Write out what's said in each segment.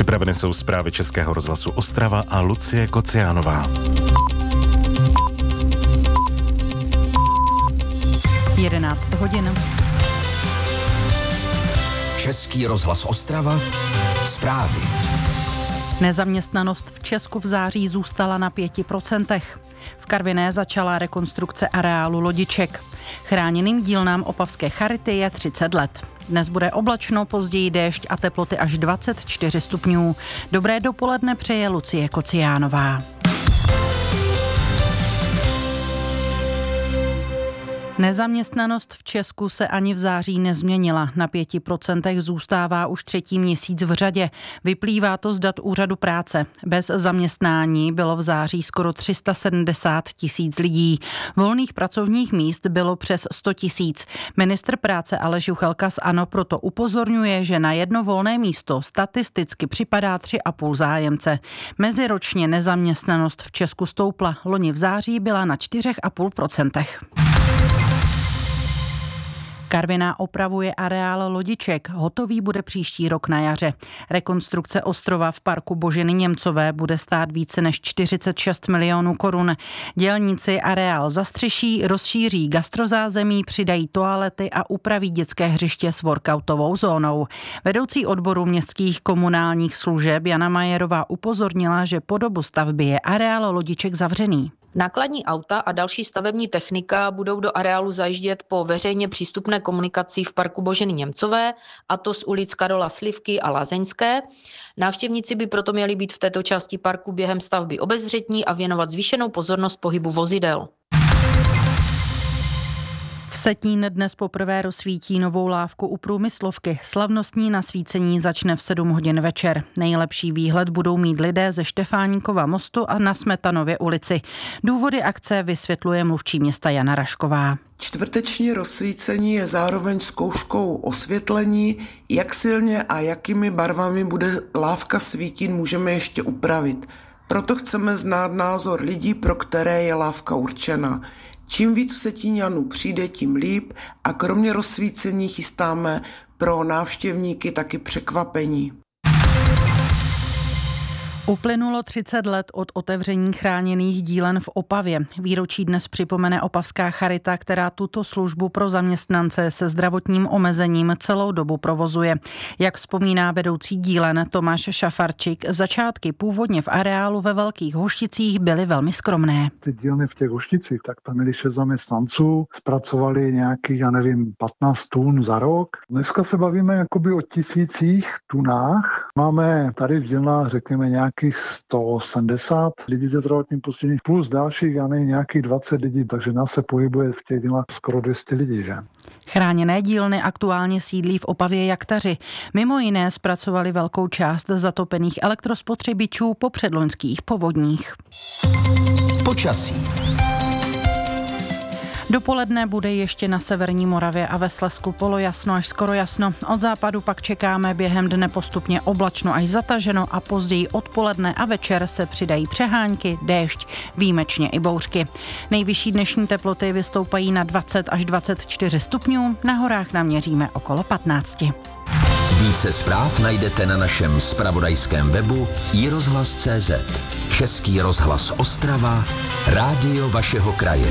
Připraveny jsou zprávy Českého rozhlasu Ostrava a Lucie Kociánová. 11 hodin. Český rozhlas Ostrava, zprávy. Nezaměstnanost v Česku v září zůstala na 5%. V Karviné začala rekonstrukce areálu lodiček. Chráněným dílnám Opavské Charity je 30 let. Dnes bude oblačno, později déšť a teploty až 24 stupňů. Dobré dopoledne přeje Lucie Kociánová. Nezaměstnanost v Česku se ani v září nezměnila. Na 5% zůstává už třetí měsíc v řadě. Vyplývá to z dat Úřadu práce. Bez zaměstnání bylo v září skoro 370 000 lidí. Volných pracovních míst bylo přes 100 000. Ministr práce Aleš Juchelka z ANO proto upozorňuje, že na jedno volné místo statisticky připadá 3,5 zájemce. Meziročně nezaměstnanost v Česku stoupla. Loni v září byla na 4,5%. Karviná opravuje areál lodiček. Hotový bude příští rok na jaře. Rekonstrukce ostrova v parku Boženy Němcové bude stát více než 46 milionů korun. Dělníci areál zastřeší, rozšíří gastrozázemí, přidají toalety a upraví dětské hřiště s workoutovou zónou. Vedoucí odboru městských komunálních služeb Jana Majerová upozornila, že po dobu stavby je areál lodiček zavřený. Nákladní auta a další stavební technika budou do areálu zajíždět po veřejně přístupné komunikaci v parku Boženy Němcové, a to z ulic Karola Slivky a Lázeňské. Návštěvníci by proto měli být v této části parku během stavby obezřetní a věnovat zvýšenou pozornost pohybu vozidel. Vsetín dnes poprvé rozsvítí novou lávku u Průmyslovky. Slavnostní nasvícení začne v 7 hodin večer. Nejlepší výhled budou mít lidé ze Štefáníkova mostu a na Smetanově ulici. Důvody akce vysvětluje mluvčí města Jana Rašková. Čtvrteční rozsvícení je zároveň zkouškou osvětlení, jak silně a jakými barvami bude lávka svítit, můžeme ještě upravit. Proto chceme znát názor lidí, pro které je lávka určena. Čím víc Vsetíňanů přijde, tím líp a kromě rozsvícení chystáme pro návštěvníky taky překvapení. Uplynulo 30 let od otevření chráněných dílen v Opavě. Výročí dnes připomene Opavská Charita, která tuto službu pro zaměstnance se zdravotním omezením celou dobu provozuje. Jak vzpomíná vedoucí dílen Tomáš Šafarčík, začátky původně v areálu ve Velkých Hošticích byly velmi skromné. Ty dílny v těch Hošticích, tak tam měli 6 zaměstnanců, zpracovali nějakých, 15 tun za rok. Dneska se bavíme jakoby o 1000 tunách. Máme tady v dílnách, řekněme, nějakých 170 lidí ze zdravotním postižením plus dalších, nějakých 20 lidí, takže nás se pohybuje v těch dílnách skoro 200 lidí, že? Chráněné dílny aktuálně sídlí v Opavě Jaktaři. Mimo jiné zpracovali velkou část zatopených elektrospotřebičů po předloňských povodních. Počasí. Dopoledne bude ještě na severní Moravě a ve Slezsku polojasno až skoro jasno. Od západu pak čekáme během dne postupně oblačno až zataženo a později odpoledne a večer se přidají přehánky, déšť, výjimečně i bouřky. Nejvyšší dnešní teploty vystoupají na 20 až 24 stupňů, na horách naměříme okolo 15. Více zpráv najdete na našem zpravodajském webu iRozhlas.cz. Český rozhlas Ostrava, rádio vašeho kraje.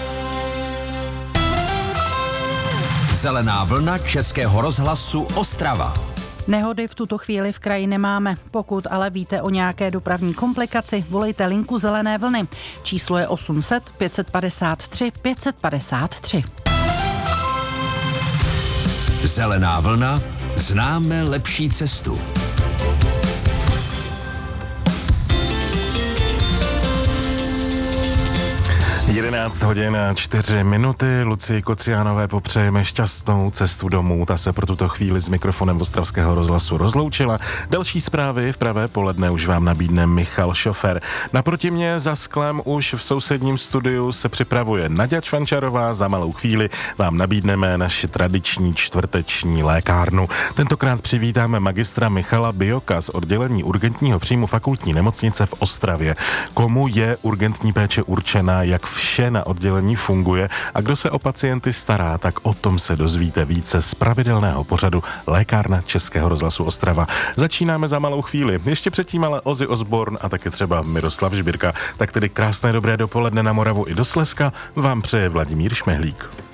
Zelená vlna Českého rozhlasu Ostrava. Nehody v tuto chvíli v kraji nemáme. Pokud ale víte o nějaké dopravní komplikaci, volejte linku Zelené vlny. Číslo je 800 553 553. Zelená vlna, známe lepší cestu. 11 hodin a 4 minuty. Lucii Kociánové popřejeme šťastnou cestu domů. Ta se pro tuto chvíli s mikrofonem Ostravského rozhlasu rozloučila. Další zprávy v pravé poledne už vám nabídne Michal Šofer. Naproti mě za sklem už v sousedním studiu se připravuje Naďa Čvančarová. Za malou chvíli vám nabídneme naši tradiční čtvrteční lékárnu. Tentokrát přivítáme magistra Michala Bioka z oddělení urgentního příjmu Fakultní nemocnice v Ostravě. Komu je urgentní péče určena, jak v vše na oddělení funguje a kdo se o pacienty stará, tak o tom se dozvíte více z pravidelného pořadu Lékárna Českého rozhlasu Ostrava. Začínáme za malou chvíli. Ještě předtím ale Ozzy Osbourne a taky třeba Miroslav Žbírka. Tak tedy krásné dobré dopoledne na Moravu i do Slezska vám přeje Vladimír Šmehlík.